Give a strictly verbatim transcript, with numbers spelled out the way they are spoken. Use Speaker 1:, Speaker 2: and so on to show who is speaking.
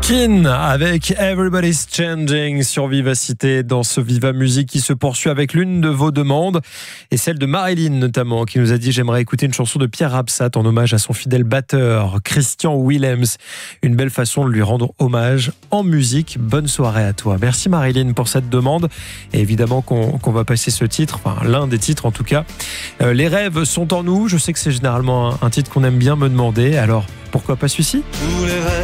Speaker 1: Kin avec Everybody's Changing sur Vivacité dans ce Viva Musique qui se poursuit avec l'une de vos demandes et celle de Marilyn notamment qui nous a dit j'aimerais écouter une chanson de Pierre Rapsat en hommage à son fidèle batteur Christian Willems. Une belle façon de lui rendre hommage en musique. Bonne soirée à toi. Merci Marilyn pour cette demande et évidemment qu'on, qu'on va passer ce titre, enfin l'un des titres en tout cas. Euh, les rêves sont en nous. Je sais que c'est généralement un, un titre qu'on aime bien me demander. Alors pourquoi pas celui-ci ?
Speaker 2: Tous les rêves